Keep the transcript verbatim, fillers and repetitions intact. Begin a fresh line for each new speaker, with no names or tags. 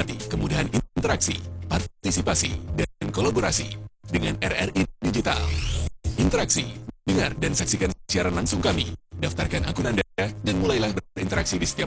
Nikmati kemudahan interaksi, partisipasi, dan kolaborasi dengan R R I Digital. Interaksi, dengar dan saksikan siaran langsung kami. Daftarkan akun Anda dan mulailah berinteraksi di setiap